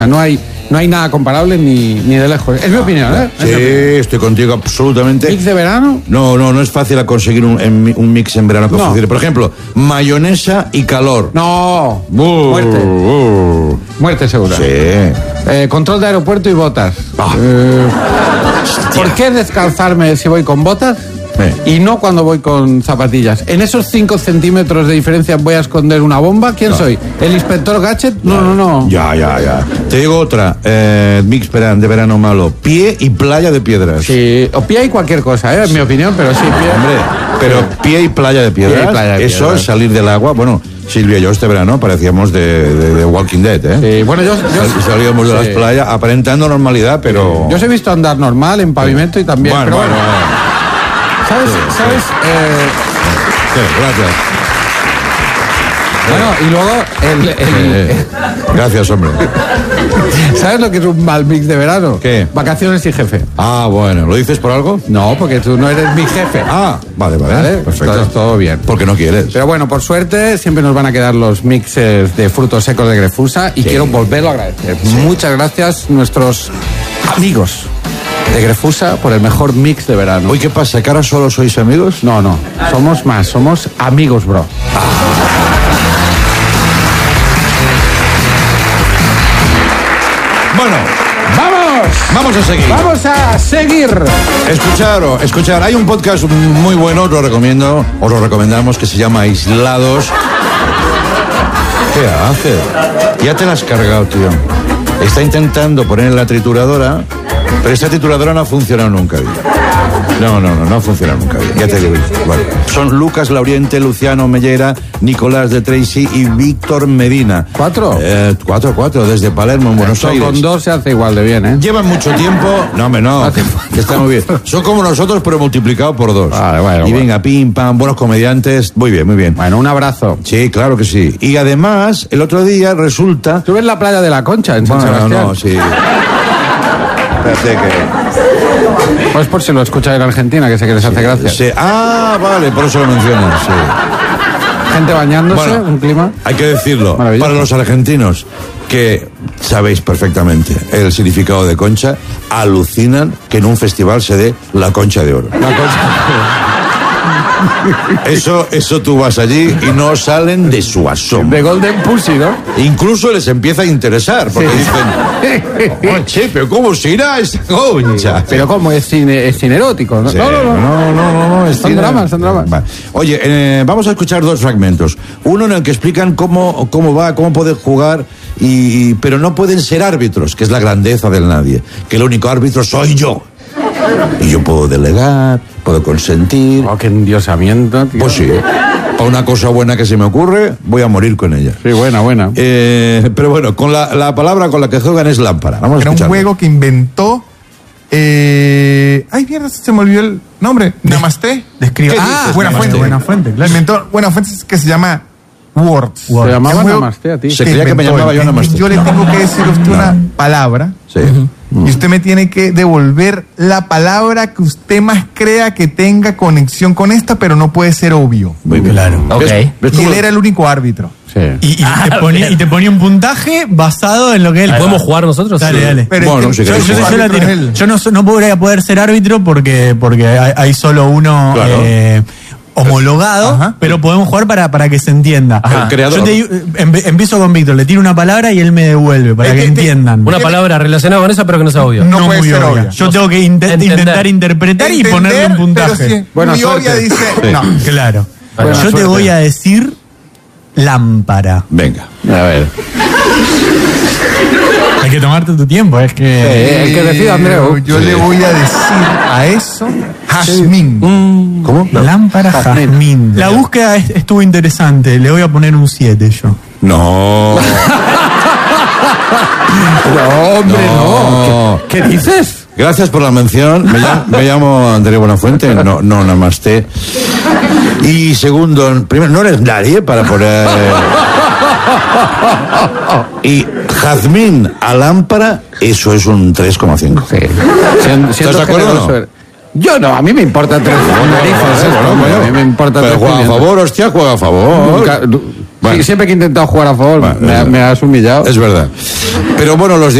No hay nada comparable ni de lejos. Es mi opinión, ¿eh? Sí, estoy contigo absolutamente. ¿Mix de verano? No es fácil a conseguir un mix en verano que funcione. Por ejemplo, mayonesa y calor. No. Muerte. Muerte segura. Sí. Control de aeropuerto y botas. ¿Por qué descalzarme si voy con botas? Y no cuando voy con zapatillas. ¿En esos 5 centímetros de diferencia voy a esconder una bomba? ¿Quién soy? ¿El inspector Gadget? No. Ya. Te digo otra. Mix de verano malo. Pie y playa de piedras. Sí, o pie y cualquier cosa, en mi opinión, pero sí, pie. Hombre, pero pie y playa de piedras. Pie y playa de eso piedras. Es salir del agua. Bueno, Silvia y yo este verano parecíamos de Walking Dead, ¿eh? Sí, bueno, yo salíamos de las playas aparentando normalidad, pero... Yo os he visto andar normal en pavimento y también, bueno, pero bueno. ¿Sabes? Sí, gracias. Bueno, y luego Gracias, hombre. ¿Sabes lo que es un mal mix de verano? ¿Qué? Vacaciones y jefe. Ah, bueno, ¿lo dices por algo? No, porque tú no eres mi jefe. Ah, vale, perfecto. Entonces, todo bien. Porque no quieres. Pero bueno, por suerte siempre nos van a quedar los mixes de frutos secos de Grefusa y quiero volverlo a agradecer. Sí. Muchas gracias nuestros amigos de Grefusa por el mejor mix de verano. Hoy, ¿qué pasa? ¿Que ahora solo sois amigos? No, somos más, somos amigos, bro. Bueno, vamos a seguir. Vamos a seguir. Escuchar. Hay un podcast muy bueno, os lo recomendamos, que se llama Aislados. ¿Qué haces? Ya te la has cargado, tío. Está intentando poner en la trituradora, pero esta trituradora no ha funcionado nunca bien. No ha funcionado nunca bien. Ya te digo. Bueno, son Lucas Lauriente, Luciano Mellera, Nicolás de Tracy y Víctor Medina. ¿4? 4, desde Palermo, en Buenos Aires. Con 2 se hace igual de bien, ¿eh? Llevan mucho tiempo. No. Está muy bien. Son como nosotros, pero multiplicado por 2. Vale, y venga, pim, pam, buenos comediantes. Muy bien. Bueno, un abrazo. Sí, claro que sí. Y además, el otro día resulta... ¿Tú ves la playa de la Concha en San Sebastián? No, sí. Espérate que... Pues por si lo escucháis en Argentina, que sé que les hace gracia. Sí. Ah, vale, por eso lo mencionas, sí. Gente bañándose, un clima. Hay que decirlo, para los argentinos, que sabéis perfectamente el significado de concha, alucinan que en un festival se dé la concha de oro. La concha. Eso tú vas allí y no salen de su asombro. De Golden Pussy, ¿no? Incluso les empieza a interesar, porque dicen, che, pero ¿cómo se irá esa concha? Pero ¿cómo? Es cine erótico, ¿no? Sí. No, es son dramas. Vale. Oye, vamos a escuchar 2 fragmentos. Uno en el que explican cómo pueden jugar, pero no pueden ser árbitros, que es la grandeza del nadie, que el único árbitro soy yo. Y yo puedo delegar, puedo consentir. Oh, qué endiosamiento, tío. Pues sí. Para una cosa buena que se me ocurre, voy a morir con ella. Sí, buena. Pero bueno, con la palabra con la que juegan es lámpara. Vamos a escucharlo. Era un juego que inventó... Ay, mierda, se me olvidó el nombre. Namaste. Describe. Buena fuente. Claro. Inventó Buena Fuente, que se llama Words. Se llamaba Namaste a ti. Se creía que me llamaba yo Namaste. Yo le tengo que decir a usted una palabra. Sí. Y usted me tiene que devolver la palabra que usted más crea que tenga conexión con esta, pero no puede ser obvio. Muy bien. Claro. ¿Ves Y él era el único árbitro. Sí. Y te ponía un puntaje basado en lo que él... ¿Podemos jugar nosotros? Dale. Pero Bueno, si querés jugar. Yo la tiro. Yo no podría poder ser árbitro porque hay solo uno... Claro. Homologado, pero podemos jugar para que se entienda. El creador. Yo empiezo con Víctor, le tiro una palabra y él me devuelve para que entiendan. Una palabra relacionada con esa, pero que no sea obvia. No puede muy ser obvia. obvia. Yo tengo que intentar interpretar y ponerle un puntaje. Pero si Buena muy suerte. obvia dice... Sí. No. Claro. Buena Yo te suerte. voy a decir lámpara. Venga. A ver. Hay que tomarte tu tiempo, es que... El que decida, Andreu. Yo le voy a decir a eso jazmín. ¿Cómo? Lámpara jazmín. La búsqueda estuvo interesante, le voy a poner un 7 yo. No. No, hombre, No. ¿Qué dices? Gracias por la mención. Me llamo Andrés Buenafuente. No, namaste. Y segundo, primero, no eres nadie para poner... Y jazmín a lámpara, eso es un 3,5. Sí. ¿Estás de acuerdo o no? Yo no, a mí me importa 3 narices. A mí me importa Pero 3 juega a pimientos. favor, hostia, juega a favor. Bueno. Sí, siempre que he intentado jugar a favor, me has humillado. Es verdad. Pero bueno, los de